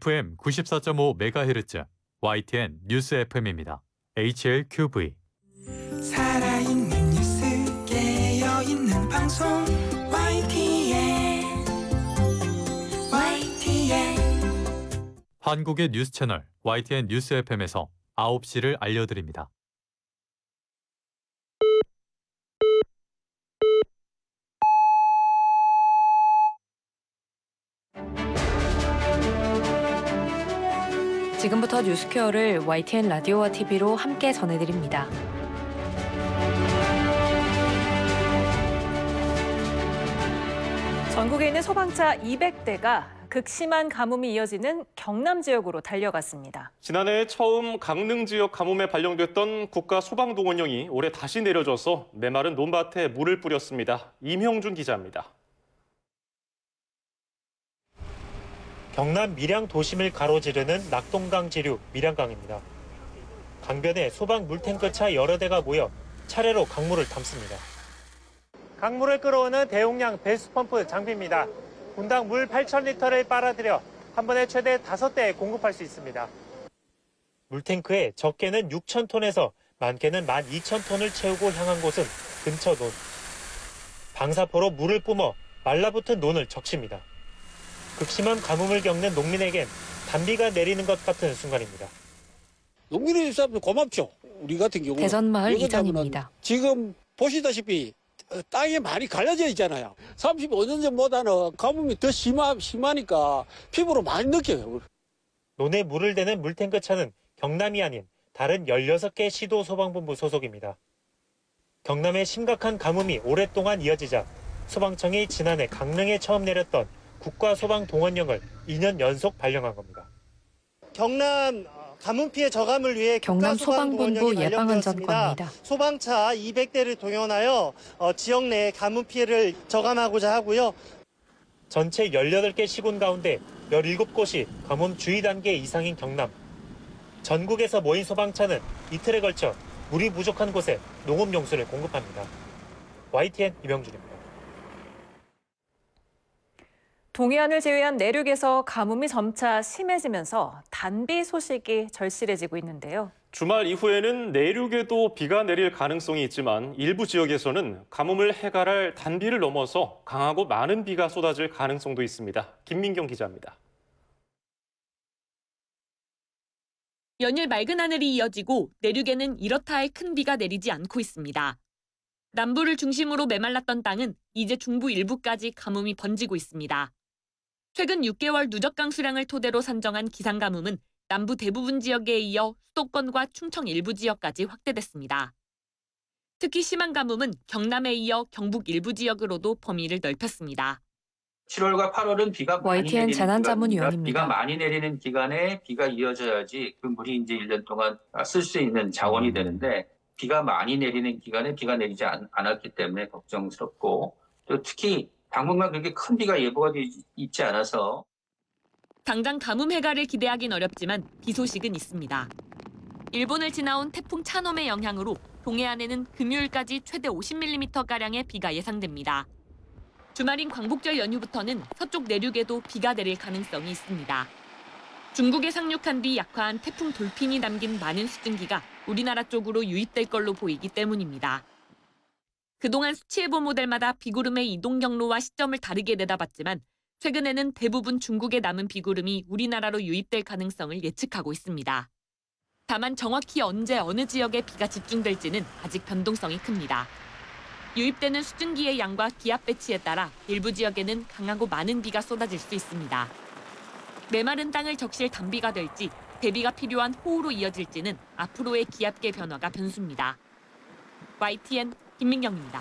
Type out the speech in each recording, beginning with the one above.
FM 94.5MHz YTN 뉴스 FM입니다. HLQV. 살아있는 뉴스 깨어있는 방송 YTN 한국의 뉴스 채널 YTN 뉴스 FM에서 9시를 알려드립니다. 지금부터 뉴스케어를 YTN 라디오와 TV로 함께 전해드립니다. 전국에 있는 소방차 200대가 극심한 가뭄이 이어지는 경남 지역으로 달려갔습니다. 지난해 처음 강릉 지역 가뭄에 발령됐던 국가 소방동원령이 올해 다시 내려져서 메마른 논밭에 물을 뿌렸습니다. 임형준 기자입니다. 경남 밀양 도심을 가로지르는 낙동강 지류 밀양강입니다. 강변에 소방 물탱크차 여러 대가 모여 차례로 강물을 담습니다. 강물을 끌어오는 대용량 배수펌프 장비입니다. 분당 물 8,000리터를 빨아들여 한 번에 최대 5대에 공급할 수 있습니다. 물탱크에 적게는 6,000톤에서 많게는 12,000톤을 채우고 향한 곳은 근처 논. 방사포로 물을 뿜어 말라붙은 논을 적십니다. 극심한 가뭄을 겪는 농민에겐 단비가 내리는 것 같은 순간입니다. 농민의 입장에서 고맙죠. 우리 같은 경우는. 대전마을 이장입니다. 지금 보시다시피 땅이 많이 갈라져 있잖아요. 35년 전보다는 가뭄이 더 심하니까 피부로 많이 느껴요. 논에 물을 대는 물탱크 차는 경남이 아닌 다른 16개 시도 소방본부 소속입니다. 경남의 심각한 가뭄이 오랫동안 이어지자 소방청이 지난해 강릉에 처음 내렸던 국가소방동원령을 2년 연속 발령한 겁니다. 경남 가뭄 피해 저감을 위해 경남 소방본부 예방안전과입니다. 소방차 200대를 동원하여 지역 내 가뭄 피해를 저감하고자 하고요. 전체 18개 시군 가운데 17곳이 가뭄 주의 단계 이상인 경남. 전국에서 모인 소방차는 이틀에 걸쳐 물이 부족한 곳에 농업용수를 공급합니다. YTN 임영준입니다. 동해안을 제외한 내륙에서 가뭄이 점차 심해지면서 단비 소식이 절실해지고 있는데요. 주말 이후에는 내륙에도 비가 내릴 가능성이 있지만 일부 지역에서는 가뭄을 해갈할 단비를 넘어서 강하고 많은 비가 쏟아질 가능성도 있습니다. 김민경 기자입니다. 연일 맑은 하늘이 이어지고 내륙에는 이렇다 할 큰 비가 내리지 않고 있습니다. 남부를 중심으로 메말랐던 땅은 이제 중부 일부까지 가뭄이 번지고 있습니다. 최근 6개월 누적 강수량을 토대로 산정한 기상가뭄은 남부 대부분 지역에 이어 수도권과 충청 일부 지역까지 확대됐습니다. 특히 심한 가뭄은 경남에 이어 경북 일부 지역으로도 범위를 넓혔습니다. 7월과 8월은 비가 많이 YTN 내리는 재난자문위원입니다. 비가 많이 내리는 기간에 비가 이어져야지 그 물이 이제 1년 동안 쓸 수 있는 자원이 되는데 비가 많이 내리는 기간에 비가 내리지 않았기 때문에 걱정스럽고 또 특히 당분간 그렇게 큰 비가 예보가 있지 않아서 당장 가뭄 해갈을 기대하긴 어렵지만 비 소식은 있습니다. 일본을 지나온 태풍 차놈의 영향으로 동해안에는 금요일까지 최대 50mm가량의 비가 예상됩니다. 주말인 광복절 연휴부터는 서쪽 내륙에도 비가 내릴 가능성이 있습니다. 중국에 상륙한 뒤 약화한 태풍 돌핀이 남긴 많은 수증기가 우리나라 쪽으로 유입될 걸로 보이기 때문입니다. 그동안 수치예보 모델마다 비구름의 이동 경로와 시점을 다르게 내다봤지만 최근에는 대부분 중국에 남은 비구름이 우리나라로 유입될 가능성을 예측하고 있습니다. 다만 정확히 언제 어느 지역에 비가 집중될지는 아직 변동성이 큽니다. 유입되는 수증기의 양과 기압 배치에 따라 일부 지역에는 강하고 많은 비가 쏟아질 수 있습니다. 메마른 땅을 적실 단비가 될지 대비가 필요한 호우로 이어질지는 앞으로의 기압계 변화가 변수입니다. YTN 김민경입니다.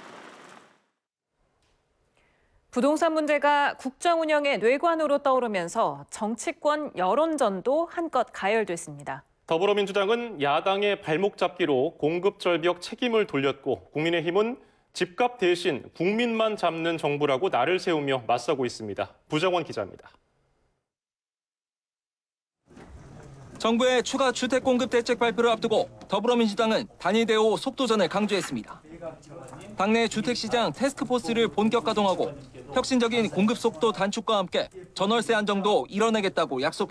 부동산 문제가 국정 운영의 뇌관으로 떠오르면서 정치권 여론전도 한껏 가열됐습니다. 더불어민주당은 야당의 발목 잡기로 공급 절벽 책임을 돌렸고 국민의힘은 집값 대신 국민만 잡는 정부라고 날을 세우며 맞서고 있습니다. 부정원 기자입니다. 정부의 추가 주택 공급 대책 발표를 앞두고 더불어민주당은 단일 대오 속도전을 강조했습니다. 당내 주택시장 태스크포스를 본격 가동하고 혁신적인 공급 속도 단축과 함께 전월세 안정도 이뤄내겠다고 약속했습니다.